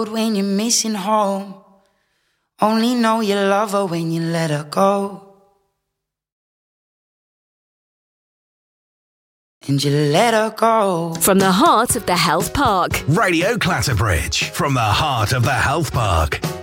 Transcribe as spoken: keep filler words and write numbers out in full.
road when you're missing home. Only know you love her when you let her go. And you let her go. From the heart of the Health Park. Radio Clatterbridge. From the heart of the Health Park.